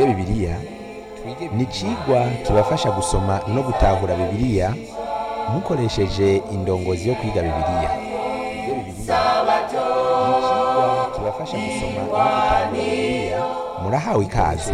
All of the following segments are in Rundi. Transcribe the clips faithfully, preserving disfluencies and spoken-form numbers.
twige bibiliya ni icigwa kibafasha gusoma no gutahura bibiliya mukoresheje indongozi yo kwiga bibiliya. Kibafasha gusoma no gutahura bibiliya murahawe ikaze.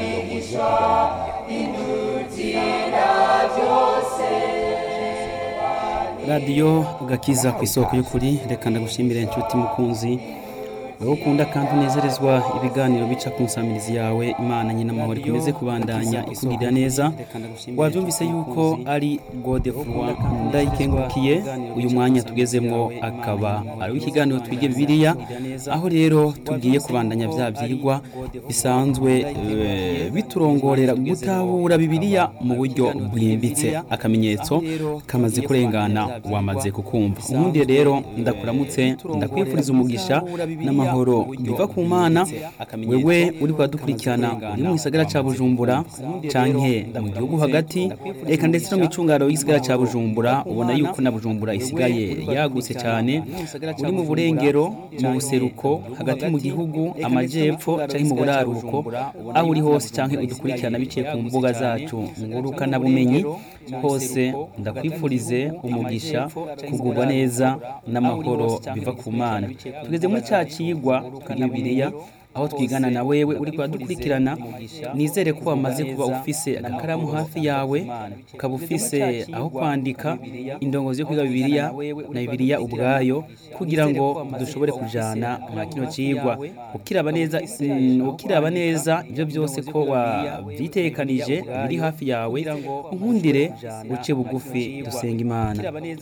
radiyo gakiza ku isoko y'ukuri, reka ndagushimire inshuti mukunzi wowe ukunda kandi unezerezwa ibiganiro bica ku nsamirizi yawe. Imana nyina amahoro ikomeze kubandanya ikugirira neza. Wabyumvise yuko ari Godefroid Ndayikengurukiye uyu mwanya tugezemwo, akaba ari ikiganiro twige bibiliya, aho rero tugiye kubandanya vya vyigwa bisanzwe e, biturongorera gutahura bibiliya mu buryo bwimbitse. Akamenyetso kamaze kurengana wamaze kukumva. Ubundi rero ndakuramutse, ndakwifuriza umugisha n'amahoro biva ku Mana. Wewe uri kwadukurikirana uri mu gisagara ca Bujumbura canke mu gihugu hagati, reka ndetse no mu icungaro y'igisagara ca Bujumbura, ubona yuko na Bujumbura isigaye yagutse cyane. Uri mu burengero, mu buseruko, hagati mu gihugu, amajepfo canke mu buraruko, aho uri hose canke udukurikirana biciye ku mbuga zacu ngurukana bumenyi, hose ndakwifurize umugisha, kugubwa neza n'amahoro biva ku Mana. Tugeze muri ca cigwa twiga bibiliya, aho twigana na wewe uri kwadukurikirana. Nizere ko wamaze kuba ufise agakaramu hafi yawe, ukaba ufise aho kwandika indongozi yo kwiga bibiliya na bibiliya ubwayo, kugira ngo dushobore kujana mwa kino cigwa. Ukiraba neza ukiraba neza ibyo byose ko wavyitekanije biri hafi yawe, nkundire uce bugufi dusenga Imana.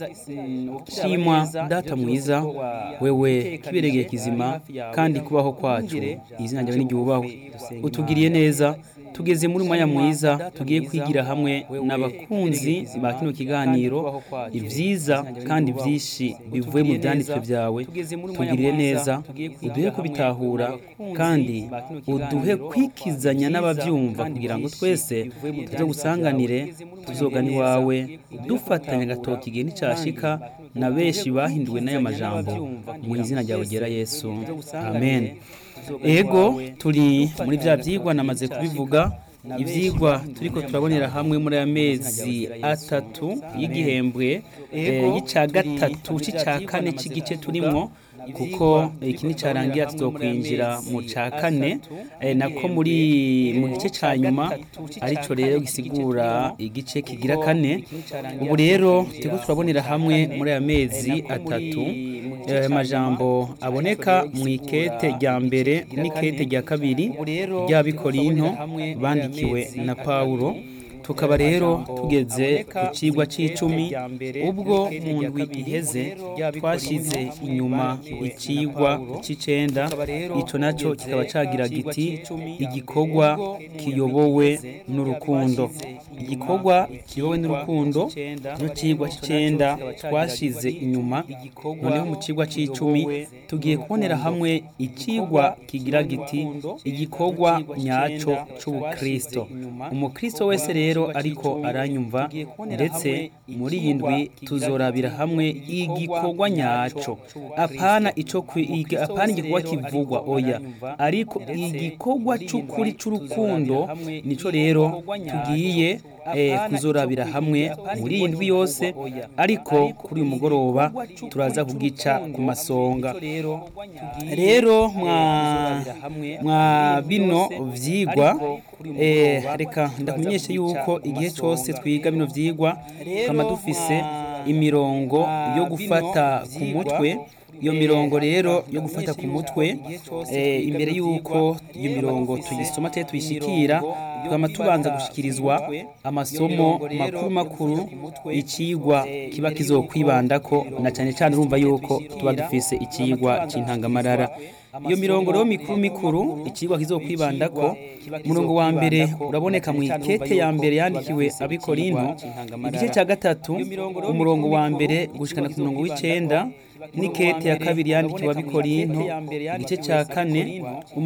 Shimwa data mwiza, wewe kiberegeye kizima kandi kubaho kwacu izina ryawe n'iryubahwe. Utugiriye neza, tugeze muri mwanya mwiza tugiye kwigira hamwe n'abakunzi ba kino kiganiro ivyiza kandi vyishi bivuye mu byanditswe byawe. Tugirire neza, uduhe kubitahura kandi uduhe kwikizanya n'abavyumva, kugira ngo twese tuze gusanganire tuzogana iwawe dufatanya gatoki igihe nicashika, na benshi bahinduwe n'aya majambo mu izina ryawe ryera Yesu, amen. Ego turi muri vya vyigwa namaze kubivuga, ivyigwa turiko turabonera hamwe muri amezi atatu y'igihembwe y'ica gatatu c'ica kane c'igice turimwo, kuko iki ni carangira tuzokwinjira mu ca kane e, nako muri mu gice ca nyuma arico rero gisigura igice kigira kane. Ubu rero turiko turabonera hamwe muri amezi atatu e, majambo aboneka mu ikete rya mbere n'ikete rya kabiri ry'Abikorinto bandikiwe na Paulo. Tukaba rero tugeze ku cigwa c'icumi, ubwo mu ndwi iheze twashize inyuma icigwa c'icenda. Ico naco kikaba cagira giti igikorwa kiyobowe n'urukundo. Igikorwa kiyobowe n'urukundo no cigwa c'icenda twashize inyuma. Noneho mu cigwa c'icumi tugiye kubonera hamwe icigwa kigira giti igikorwa nyaco c'ubukristo. Umukristo wese rero ariko aranyumva, ndetse muri iyi ndwi tuzorabira hamwe igikorwa nyaco, apana ico kwiga, apana igikorwa kivugwa, oya, ariko igikorwa c'ukuri c'urukundo nico rero tugiye eh, kuzorabira hamwe muri iyi ndwi yose. Ariko kuri uyu mugoroba turaza kugica ku masonga. Rero mwa mwa bino vyigwa eh, reka ndakumenyeshe yuko igihe cyose twiga bino vyigwa kama dufise imirongo yo gufata ku mutwe. Iyo mirongo rero yo gufata ku mutwe e, imbere yuko iyo mirongo tuyisoma te tuyishikira, tukama tubanza gushikirizwa amasomo makuru makuru icigwa kiba kizokwibandako, na cyane cyane urumva yuko tuba dufise icigwa c'intangamarara. Iyo mirongo rero mikuru mikuru icigwa kizokwibandako, murongo wa mbere uraboneka mu ikete ya mbere yandikiwe Abikorinto igice cya gatatu umurongo wa mbere gushikana ku murongo w'icenda, n'ikete ya kabiri yandikiwe Abikorinto igice cya kane